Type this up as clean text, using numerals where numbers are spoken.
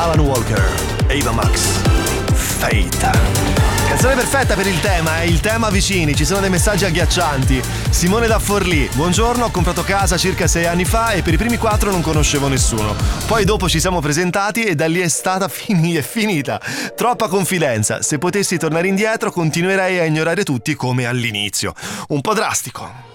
Alan Walker, Ava Max, Fate. Canzone perfetta per il tema vicini, ci sono dei messaggi agghiaccianti. Simone da Forlì: buongiorno, ho comprato casa circa 6 anni fa e per i primi 4 non conoscevo nessuno. Poi dopo ci siamo presentati e da lì è stata è finita. Troppa confidenza, se potessi tornare indietro continuerei a ignorare tutti come all'inizio. Un po' drastico.